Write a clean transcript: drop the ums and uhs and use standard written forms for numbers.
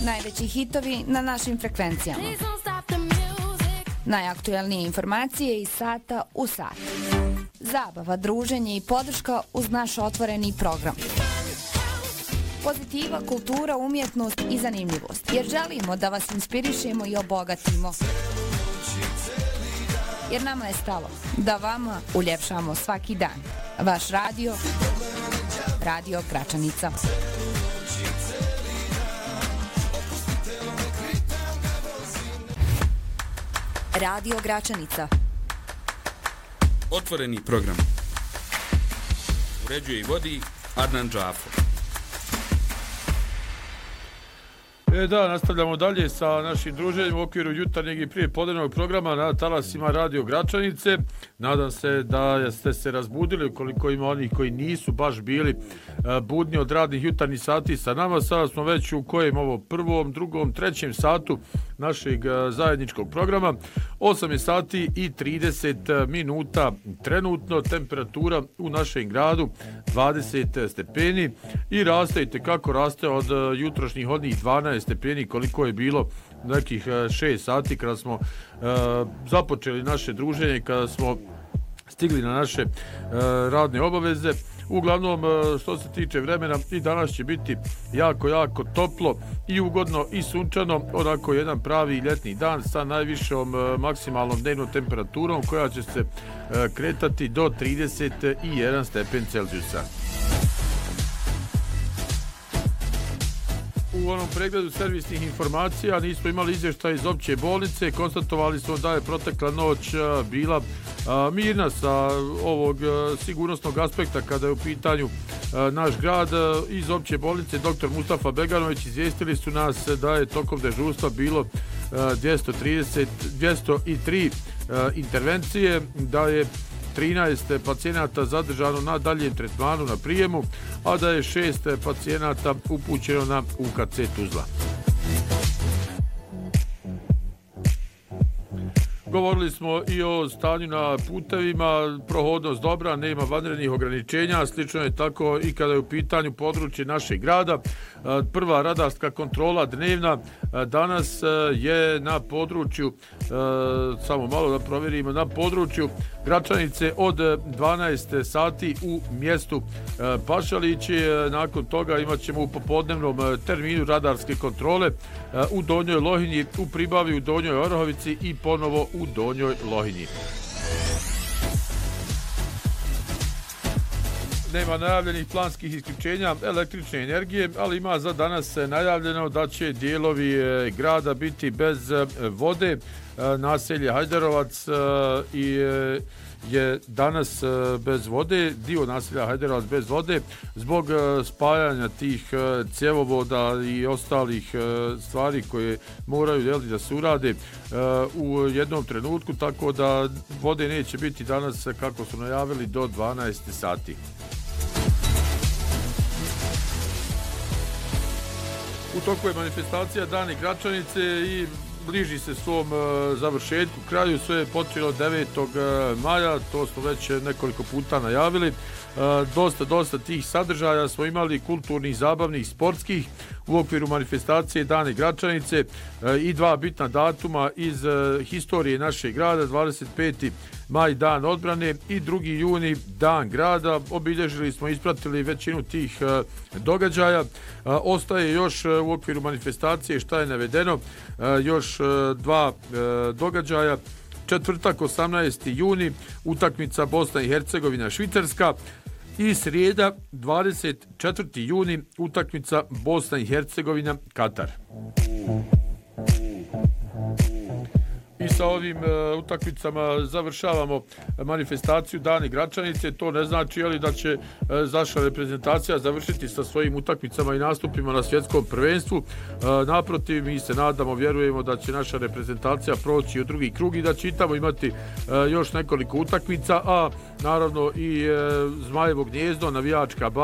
Najveći hitovi na našim frekvencijama. Najaktuelnije informacije iz sata u sat. Zabava, druženje i podrška uz naš otvoreni program. Pozitiva, kultura, umjetnost i zanimljivost. Jer želimo da vas inspirišemo i obogatimo. Jer nama je stalo da vama uljepšamo svaki dan. Vaš radio, Radio Gračanica. Radio Gračanica. Otvoreni program. Uređuje i vodi Adnan Džafo. Da, nastavljamo dalje sa našim druženjem u okviru jutarnjeg i prije podnevnog programa na talasima Radio Gračanice. Nadam se da ste se razbudili, ukoliko ima onih koji nisu baš bili budni od radnih jutarnjih sati sa nama. Sada smo već u kojem ovo prvom, drugom, trećem satu našeg zajedničkog programa. 8 je sati i 30 minuta trenutno, temperatura u našem gradu 20 stepeni i raste kako raste od jutrošnjih odnih 12 stepeni koliko je bilo nekih 6 sati kada smo započeli naše druženje, kada smo stigli na naše radne obaveze. Uglavnom, što se tiče vremena, i danas će biti jako toplo i ugodno i sunčano, onako jedan pravi ljetni dan sa najvišom maksimalnom dnevnom temperaturom koja će se kretati do 31 stepen Celzijusa. U onom pregledu servisnih informacija nismo imali izvještaj iz opće bolnice. Konstatovali smo da je protekla noć bila mirna sa ovog sigurnosnog aspekta kada je u pitanju naš grad. Iz opće bolnice dr. Mustafa Beganović izvijestili su nas da je tokom dežurstva bilo 203 intervencije, da je 13 pacijenata zadržano na daljem tretmanu na prijemu, a da je 6 pacijenata upućeno na UKC Tuzla. Govorili smo i o stanju na putevima, prohodnost dobra, nema vanrednih ograničenja, slično je tako i kada je u pitanju područje našeg grada. Prva radarska kontrola dnevna danas je na području, samo malo da provjerimo, na području Gračanice od 12 sati u mjestu Pašalići. Nakon toga imat ćemo u popodnevnom terminu radarske kontrole u Donjoj Lohinji, u Pribavi, u Donjoj Orahovici i ponovo u Donjoj Lohinji. Nema najavljenih planskih isključenja električne energije, ali ima za danas najavljeno da će dijelovi grada biti bez vode. Naselje Hajderovac je danas bez vode, dio naselja Hajderovac bez vode zbog spajanja tih cjevovoda i ostalih stvari koje moraju da se urade u jednom trenutku, tako da vode neće biti danas, kako su najavili, do 12 sati. U toku je manifestacija Dani Gračanice i bliži se svom završetku, kraju. Sve je počelo 9. maja, to smo već nekoliko puta najavili. Dosta tih sadržaja smo imali, kulturnih, zabavnih, sportskih u okviru manifestacije Dane Gračanice i dva bitna datuma iz historije našeg grada, 25. maj, dan odbrane, i 2. juni, dan grada. Obilježili smo, ispratili većinu tih događaja. Ostaje još u okviru manifestacije šta je navedeno, još dva događaja. Četvrtak, 18. juni, utakmica Bosna i Hercegovina Švicarska, i srijeda 24. juni, utakmica Bosna i Hercegovina Katar. I sa ovim utakmicama završavamo manifestaciju Dani Gračanice. To ne znači da će naša reprezentacija završiti sa svojim utakmicama i nastupima na svjetskom prvenstvu. Naprotiv, mi se nadamo, vjerujemo da će naša reprezentacija proći u drugi krug i da će tamo imati još nekoliko utakmica, a naravno i Zmajevo gnjezdo, navijačka baza